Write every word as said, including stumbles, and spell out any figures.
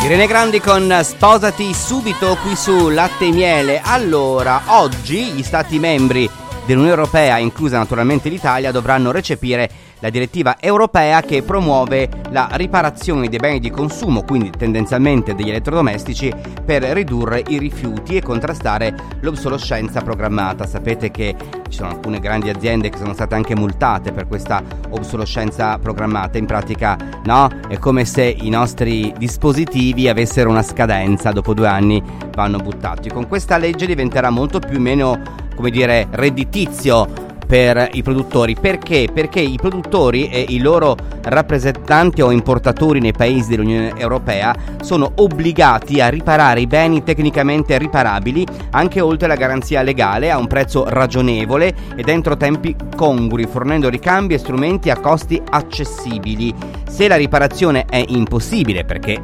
Irene Grandi con Sposati subito qui su Latte e Miele. Allora, oggi gli Stati membri dell'Unione Europea, inclusa naturalmente l'Italia, dovranno recepire la direttiva europea che promuove la riparazione dei beni di consumo, quindi tendenzialmente degli elettrodomestici, per ridurre i rifiuti e contrastare l'obsolescenza programmata. Sapete che ci sono alcune grandi aziende che sono state anche multate per questa obsolescenza programmata. In pratica, no? È come se i nostri dispositivi avessero una scadenza, dopo due anni vanno buttati. Con questa legge diventerà molto più meno, come dire, redditizio per i produttori. Perché? Perché i produttori e i loro rappresentanti o importatori nei paesi dell'Unione Europea sono obbligati a riparare i beni tecnicamente riparabili anche oltre la garanzia legale a un prezzo ragionevole ed entro tempi congrui, fornendo ricambi e strumenti a costi accessibili. Se la riparazione è impossibile perché